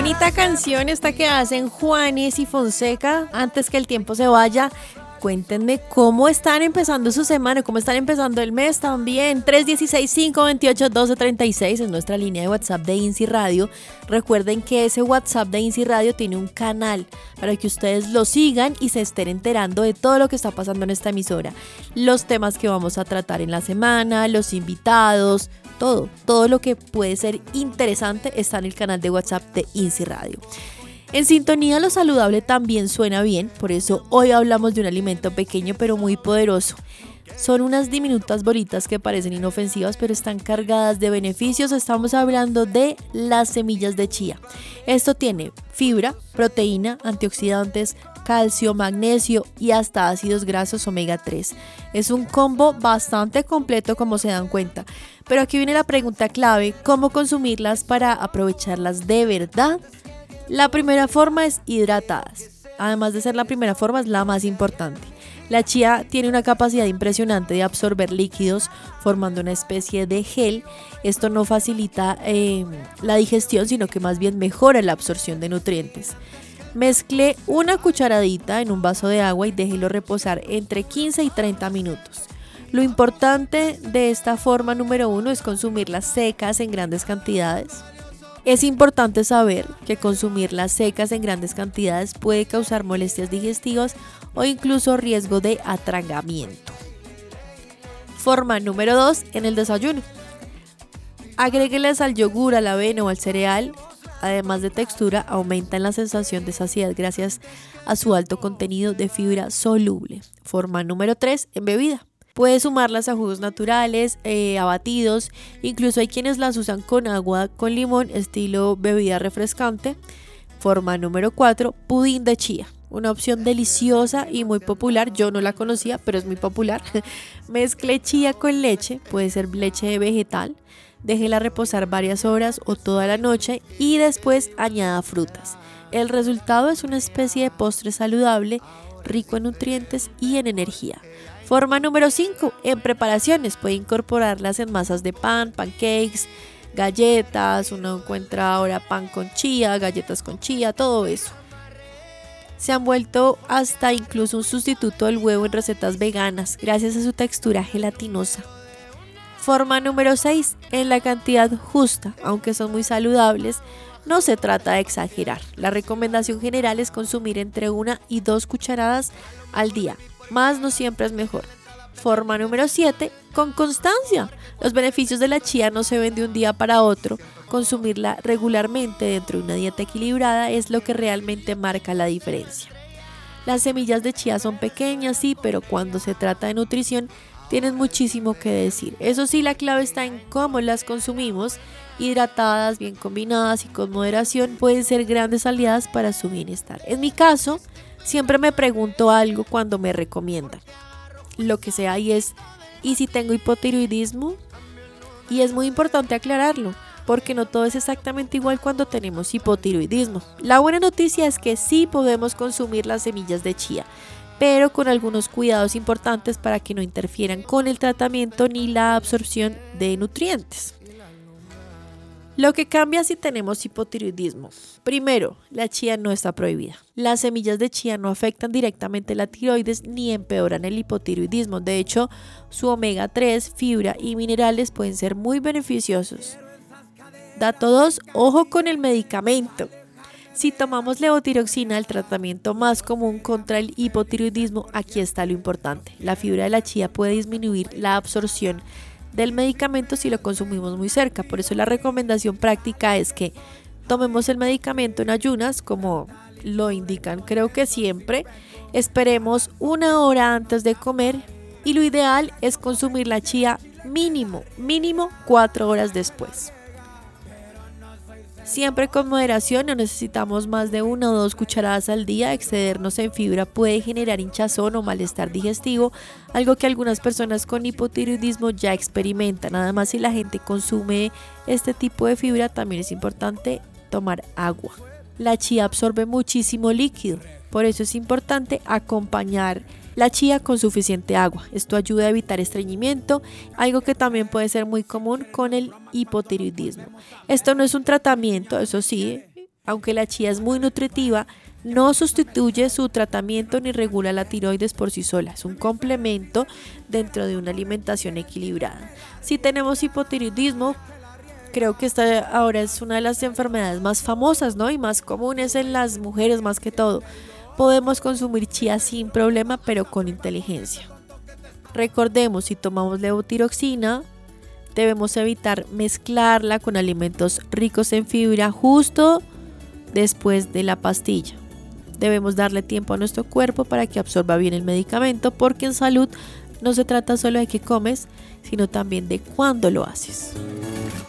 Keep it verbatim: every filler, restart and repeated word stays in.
bonita canción esta que hacen Juanes y Fonseca, Antes que el tiempo se vaya. Cuéntenme cómo están empezando su semana, cómo están empezando el mes también. tres uno seis, cinco dos ocho, uno dos tres seis es nuestra línea de WhatsApp de INSI Radio. Recuerden que ese WhatsApp de INSI Radio tiene un canal para que ustedes lo sigan y se estén enterando de todo lo que está pasando en esta emisora. Los temas que vamos a tratar en la semana, los invitados, todo, todo lo que puede ser interesante está en el canal de WhatsApp de INSI Radio. En sintonía, lo saludable también suena bien, por eso hoy hablamos de un alimento pequeño pero muy poderoso. Son unas diminutas bolitas que parecen inofensivas pero están cargadas de beneficios. Estamos hablando de las semillas de chía. Esto tiene fibra, proteína, antioxidantes, calcio, magnesio y hasta ácidos grasos omega tres. Es un combo bastante completo, como se dan cuenta. Pero aquí viene la pregunta clave: ¿cómo consumirlas para aprovecharlas de verdad? La primera forma es hidratadas. Además de ser la primera forma, es la más importante. La chía tiene una capacidad impresionante de absorber líquidos formando una especie de gel. Esto no facilita eh, la digestión, sino que más bien mejora la absorción de nutrientes. Mezcle una cucharadita en un vaso de agua y déjelo reposar entre quince y treinta minutos. Lo importante de esta forma número uno es consumirlas secas en grandes cantidades. Es importante saber que consumirlas secas en grandes cantidades puede causar molestias digestivas o incluso riesgo de atragantamiento. Forma número dos, en el desayuno. Agréguelas al yogur, a la avena o al cereal. Además de textura, aumentan la sensación de saciedad gracias a su alto contenido de fibra soluble. Forma número tres, en bebida. Puedes sumarlas a jugos naturales, eh, a batidos, incluso hay quienes las usan con agua con limón, estilo bebida refrescante. Forma número cuatro, pudín de chía. Una opción deliciosa y muy popular, yo no la conocía, pero es muy popular. Mezcle chía con leche, puede ser leche vegetal, déjela reposar varias horas o toda la noche y después añada frutas. El resultado es una especie de postre saludable, rico en nutrientes y en energía. Forma número cinco, en preparaciones. Puede incorporarlas en masas de pan, pancakes, galletas. Uno encuentra ahora pan con chía, galletas con chía, todo eso. Se han vuelto hasta incluso un sustituto del huevo en recetas veganas, gracias a su textura gelatinosa. Forma número seis, en la cantidad justa. Aunque son muy saludables, no se trata de exagerar. La recomendación general es consumir entre una y dos cucharadas al día. Más no siempre es mejor. Forma número siete, con constancia. Los beneficios de la chía no se ven de un día para otro. Consumirla regularmente dentro de una dieta equilibrada es lo que realmente marca la diferencia. Las semillas de chía son pequeñas, sí, pero cuando se trata de nutrición tienen muchísimo que decir. Eso sí, la clave está en cómo las consumimos. Hidratadas, bien combinadas y con moderación pueden ser grandes aliadas para su bienestar. En mi caso, siempre me pregunto algo cuando me recomiendan lo que sea y es, ¿y si tengo hipotiroidismo? Y es muy importante aclararlo, porque no todo es exactamente igual cuando tenemos hipotiroidismo. La buena noticia es que sí podemos consumir las semillas de chía, pero con algunos cuidados importantes para que no interfieran con el tratamiento ni la absorción de nutrientes. Lo que cambia si tenemos hipotiroidismo. Primero, la chía no está prohibida. Las semillas de chía no afectan directamente la tiroides ni empeoran el hipotiroidismo. De hecho, su omega tres, fibra y minerales pueden ser muy beneficiosos. Dato dos, ojo con el medicamento. Si tomamos levotiroxina, el tratamiento más común contra el hipotiroidismo, aquí está lo importante. La fibra de la chía puede disminuir la absorción del medicamento si lo consumimos muy cerca. Por eso la recomendación práctica es que tomemos el medicamento en ayunas, como lo indican creo que siempre. Esperemos una hora antes de comer y lo ideal es consumir la chía mínimo, mínimo cuatro horas después. Siempre con moderación, no necesitamos más de una o dos cucharadas al día. Excedernos en fibra puede generar hinchazón o malestar digestivo, algo que algunas personas con hipotiroidismo ya experimentan. Además, si la gente consume este tipo de fibra, también es importante tomar agua. La chía absorbe muchísimo líquido, por eso es importante acompañar la chía con suficiente agua. Esto ayuda a evitar estreñimiento, algo que también puede ser muy común con el hipotiroidismo. Esto no es un tratamiento, eso sí, Aunque la chía es muy nutritiva, no sustituye su tratamiento ni regula la tiroides por sí sola. Es un complemento dentro de una alimentación equilibrada. Si tenemos hipotiroidismo, creo que esta ahora es una de las enfermedades más famosas, ¿no? Y más comunes en las mujeres más que todo. Podemos consumir chía sin problema, pero con inteligencia. Recordemos, si tomamos levotiroxina, debemos evitar mezclarla con alimentos ricos en fibra justo después de la pastilla. Debemos darle tiempo a nuestro cuerpo para que absorba bien el medicamento, porque en salud no se trata solo de qué comes, sino también de cuándo lo haces.